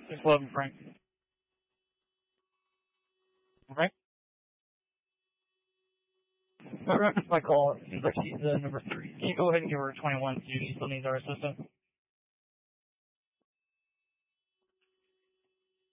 Just loading, Frank. Okay. All right, that's my call. Seems like she's number 3. Can you go ahead and give her 21 too? She still needs our assistance.